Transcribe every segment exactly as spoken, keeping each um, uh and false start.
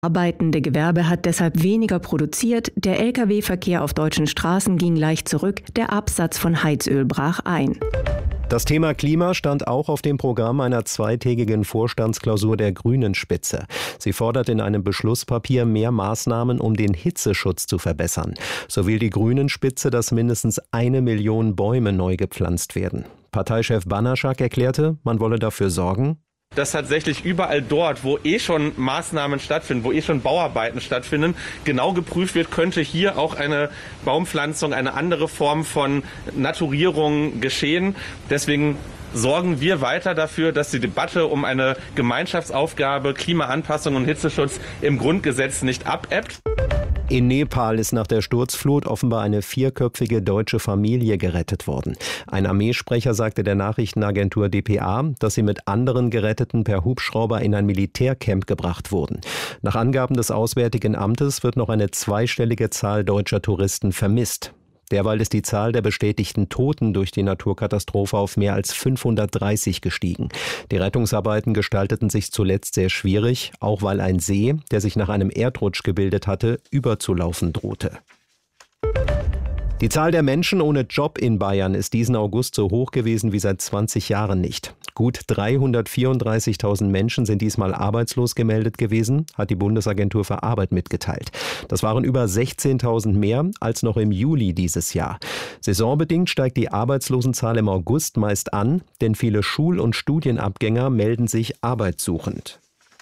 Arbeitende Gewerbe hat deshalb weniger produziert, der L K W-Verkehr auf deutschen Straßen ging leicht zurück, der Absatz von Heizöl brach ein. Das Thema Klima stand auch auf dem Programm einer zweitägigen Vorstandsklausur der Grünen-Spitze. Sie fordert in einem Beschlusspapier mehr Maßnahmen, um den Hitzeschutz zu verbessern. So will die Grünen-Spitze, dass mindestens eine Million Bäume neu gepflanzt werden. Parteichef Banaschak erklärte, man wolle dafür sorgen, dass tatsächlich überall dort, wo eh schon Maßnahmen stattfinden, wo eh schon Bauarbeiten stattfinden, genau geprüft wird, könnte hier auch eine Baumpflanzung, eine andere Form von Naturierung geschehen. Deswegen sorgen wir weiter dafür, dass die Debatte um eine Gemeinschaftsaufgabe Klimaanpassung und Hitzeschutz im Grundgesetz nicht abebbt. In Nepal ist nach der Sturzflut offenbar eine vierköpfige deutsche Familie gerettet worden. Ein Armeesprecher sagte der Nachrichtenagentur D P A, dass sie mit anderen Geretteten per Hubschrauber in ein Militärcamp gebracht wurden. Nach Angaben des Auswärtigen Amtes wird noch eine zweistellige Zahl deutscher Touristen vermisst. Derweil ist die Zahl der bestätigten Toten durch die Naturkatastrophe auf mehr als fünfhundertdreißig gestiegen. Die Rettungsarbeiten gestalteten sich zuletzt sehr schwierig, auch weil ein See, der sich nach einem Erdrutsch gebildet hatte, überzulaufen drohte. Die Zahl der Menschen ohne Job in Bayern ist diesen August so hoch gewesen wie seit zwanzig Jahren nicht. Gut dreihundertvierunddreißigtausend Menschen sind diesmal arbeitslos gemeldet gewesen, hat die Bundesagentur für Arbeit mitgeteilt. Das waren über sechzehntausend mehr als noch im Juli dieses Jahr. Saisonbedingt steigt die Arbeitslosenzahl im August meist an, denn viele Schul- und Studienabgänger melden sich arbeitssuchend.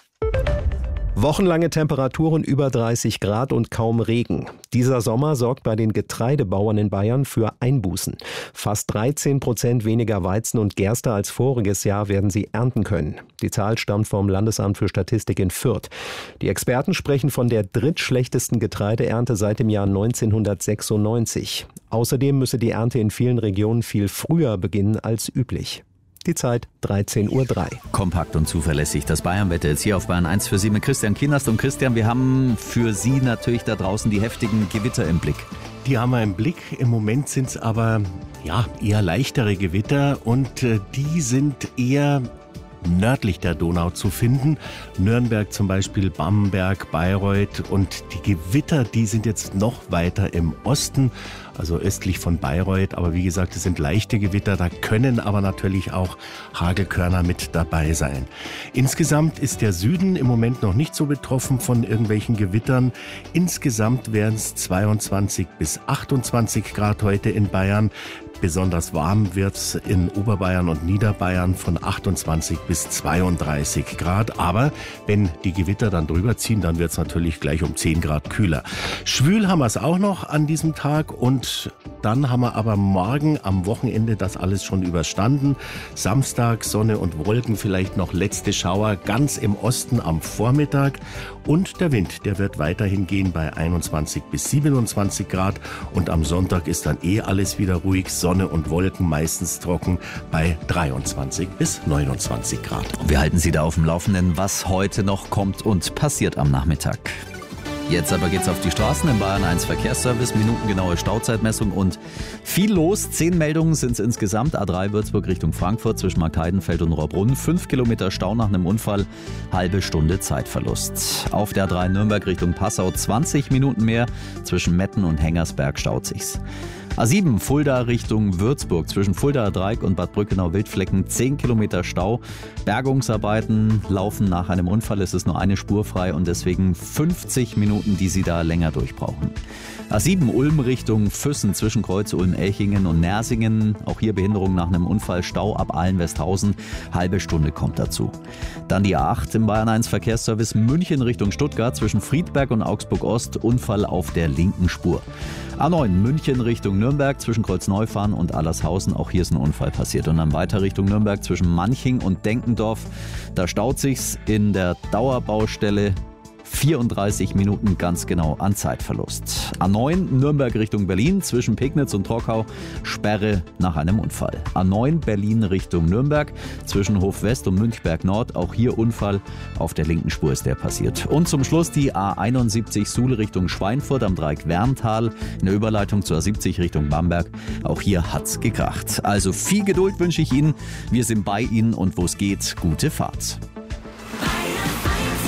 Wochenlange Temperaturen über dreißig Grad und kaum Regen. Dieser Sommer sorgt bei den Getreidebauern in Bayern für Einbußen. Fast dreizehn Prozent weniger Weizen und Gerste als voriges Jahr werden sie ernten können. Die Zahl stammt vom Landesamt für Statistik in Fürth. Die Experten sprechen von der drittschlechtesten Getreideernte seit dem Jahr neunzehnhundertsechsundneunzig. Außerdem müsse die Ernte in vielen Regionen viel früher beginnen als üblich. Die Zeit dreizehn Uhr drei. Kompakt und zuverlässig. Das Bayernwetter jetzt hier auf Bayern eins für Sie mit Christian Kienast. Und Christian, wir haben für Sie natürlich da draußen die heftigen Gewitter im Blick. Die haben wir im Blick. Im Moment sind es aber ja, eher leichtere Gewitter und äh, die sind eher nördlich der Donau zu finden. Nürnberg zum Beispiel, Bamberg, Bayreuth und die Gewitter, die sind jetzt noch weiter im Osten, also östlich von Bayreuth. Aber wie gesagt, es sind leichte Gewitter, da können aber natürlich auch Hagelkörner mit dabei sein. Insgesamt ist der Süden im Moment noch nicht so betroffen von irgendwelchen Gewittern. Insgesamt werden es zweiundzwanzig bis achtundzwanzig Grad heute in Bayern. Besonders warm wird's in Oberbayern und Niederbayern von achtundzwanzig bis zweiunddreißig Grad. Aber wenn die Gewitter dann drüber ziehen, dann wird's natürlich gleich um zehn Grad kühler. Schwül haben wir es auch noch an diesem Tag und dann haben wir aber morgen am Wochenende das alles schon überstanden. Samstag Sonne und Wolken, vielleicht noch letzte Schauer ganz im Osten am Vormittag. Und der Wind, der wird weiterhin gehen bei einundzwanzig bis siebenundzwanzig Grad. Und am Sonntag ist dann eh alles wieder ruhig. Sonne und Wolken meistens trocken bei dreiundzwanzig bis neunundzwanzig Grad. Wir halten Sie da auf dem Laufenden, was heute noch kommt und passiert am Nachmittag. Jetzt aber geht's auf die Straßen im Bayern eins Verkehrsservice, minutengenaue Stauzeitmessung und viel los. Zehn Meldungen sind es insgesamt. A drei Würzburg Richtung Frankfurt zwischen Markheidenfeld und Rohrbrunn. Fünf Kilometer Stau nach einem Unfall, halbe Stunde Zeitverlust. Auf der A drei Nürnberg Richtung Passau zwanzig Minuten mehr. Zwischen Metten und Hengersberg staut sich's. A sieben Fulda Richtung Würzburg zwischen Fuldaer Dreieck und Bad Brückenau-Wildflecken zehn Kilometer Stau. Bergungsarbeiten laufen nach einem Unfall. Es ist nur eine Spur frei und deswegen fünfzig Minuten, die Sie da länger durchbrauchen. A sieben Ulm Richtung Füssen zwischen Kreuz Ulm-Elchingen und Nersingen. Auch hier Behinderung nach einem Unfall. Stau ab Ahlen-Westhausen. Halbe Stunde kommt dazu. Dann die A acht im Bayern eins Verkehrsservice München Richtung Stuttgart zwischen Friedberg und Augsburg-Ost. Unfall auf der linken Spur. A neun München Richtung Nürnberg zwischen Kreuzneufahren und Allershausen. Auch hier ist ein Unfall passiert. Und dann weiter Richtung Nürnberg zwischen Manching und Denkendorf. Da staut sich's in der Dauerbaustelle. vierunddreißig Minuten ganz genau an Zeitverlust. A neun Nürnberg Richtung Berlin zwischen Pegnitz und Trockau. Sperre nach einem Unfall. A neun Berlin Richtung Nürnberg zwischen Hofwest und Münchberg Nord. Auch hier Unfall. Auf der linken Spur ist der passiert. Und zum Schluss die A einundsiebzig Suhl Richtung Schweinfurt am Dreieck Werntal. In der Überleitung zur A siebzig Richtung Bamberg. Auch hier hat's gekracht. Also viel Geduld wünsche ich Ihnen. Wir sind bei Ihnen und wo es geht, gute Fahrt.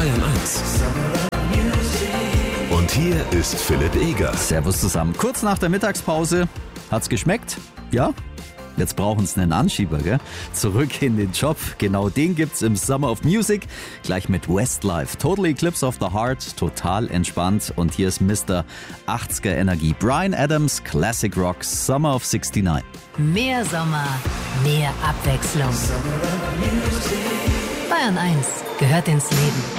Bayern eins. Und hier ist Philipp Eger. Servus zusammen. Kurz nach der Mittagspause. Hat's geschmeckt? Ja? Jetzt brauchen sie einen Anschieber, gell? Zurück in den Job. Genau den gibt's im Summer of Music. Gleich mit Westlife. Total Eclipse of the Heart. Total entspannt. Und hier ist Mister achtziger Energie. Bryan Adams, Classic Rock, Summer of sixty-nine. Mehr Sommer, mehr Abwechslung. Bayern eins gehört ins Leben.